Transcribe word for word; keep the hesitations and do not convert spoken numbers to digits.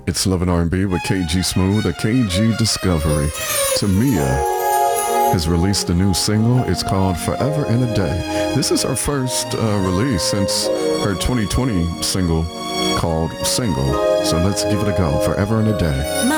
It's Love and R and B with K G Smooth, a K G Discovery. Tamia has released a new single. It's called Forever in a Day. This is her first uh, release since her twenty twenty single called Single. So let's give it a go. Forever in a Day.